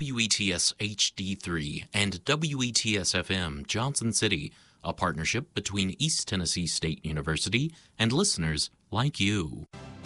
WETS HD3 and WETS FM Johnson City, a partnership between East Tennessee State University and listeners like you.